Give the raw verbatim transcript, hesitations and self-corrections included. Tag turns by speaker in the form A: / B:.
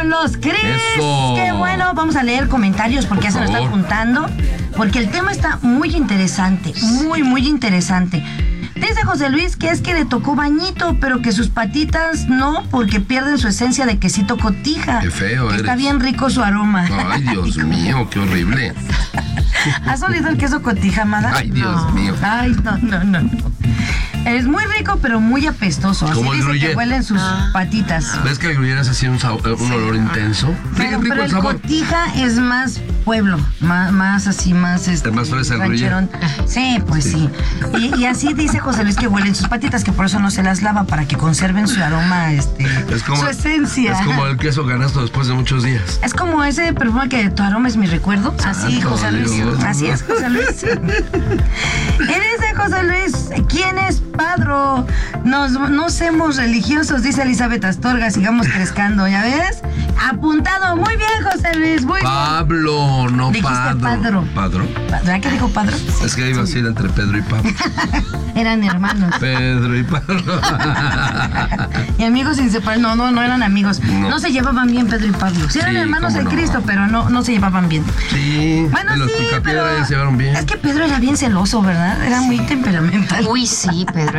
A: con los Cris.
B: Eso.
A: Qué bueno, vamos a leer comentarios porque ya se nos está apuntando. Porque el tema está muy interesante, muy, muy interesante. Dice José Luis que es que le tocó bañito, pero que sus patitas no, porque pierden su esencia de quesito cotija.
B: Qué feo
A: que
B: eres.
A: Está bien rico su aroma.
B: Ay, Dios mío, qué horrible.
A: ¿Has olido el queso cotija, Amada?
B: Ay, Dios
A: No.
B: mío.
A: Ay, no, no, no, no. Es muy rico, pero muy apestoso. Así
B: Como el
A: dice que
B: gruyere.
A: huelen sus patitas.
B: ¿Ves que el gruyere hace así un, sabor, un olor intenso?
A: Pero,
B: Rico
A: pero
B: el
A: el
B: sabor.
A: cotija es más pueblo, más, más así, más este,
B: Es más fresa el gruyere.
A: rancherón. Sí, pues sí. Y, y así dice José Luis que huelen sus patitas, que por eso no se las lava, para que conserven su aroma, este,
B: Es como,
A: su esencia.
B: es como el queso ganasto después de muchos días.
A: Es como ese perfume que tu aroma es mi recuerdo. Así,
B: Santo
A: José Luis.
B: Dios.
A: Así es, José Luis. Y dice José Luis, ¿quién es Padro? Nos, no seamos religiosos, dice Elizabeth Astorga, sigamos crezcando, ¿ya ves? Apuntado, muy bien, José Luis, muy bien.
B: Pablo, no
A: Dijiste
B: Padro.
A: Padro.
B: ¿Padro?
A: ¿Verdad que dijo Padro?
B: Es que iba a decir entre Pedro y Pablo.
A: Eran hermanos.
B: Pedro y Pablo.
A: Y amigos inseparables. No, no, no eran amigos. No,
B: No.
A: se llevaban bien Pedro y Pablo. Sí eran
B: Sí,
A: hermanos
B: cómo
A: en
B: no.
A: Cristo, pero no, no se llevaban bien.
B: Sí,
A: Bueno,
B: en los
A: sí,
B: Picapiedra
A: pero
B: ya se llevaron bien.
A: es que Pedro era bien celoso, ¿verdad? Era muy temperamental.
C: Uy, sí, Pedro.